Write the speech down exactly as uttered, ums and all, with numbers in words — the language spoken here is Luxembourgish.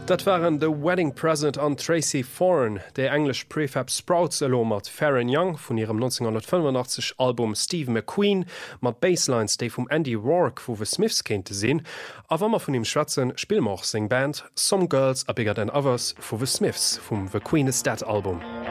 Dat waren de Wedding Present an Tracy Foreign, de englisch Prefab Sprouts elo mat Farron Young vun ihrem neunzehnhundertfünfundachtzig Album Steve McQueen mat Basslines déi vum Andy Rourke wo we Smiths kente sinn, a wammer vun dem Schwatzen Spielmoch sing Band Some Girls a Bigger Than Others vu the Smiths vum The Queen is Dead Album.